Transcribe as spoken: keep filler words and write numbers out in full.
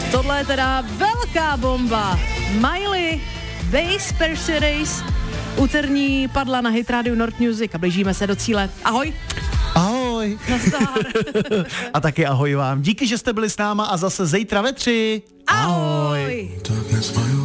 Tohle je teda velká bomba. Miley, Bass Percy Race, úterní padla na Hit Radio North Music a blížíme se do cíle. Ahoj. Ahoj. A taky ahoj vám. Díky, že jste byli s náma a zase zítra ve tři. Ahoj. Ahoj.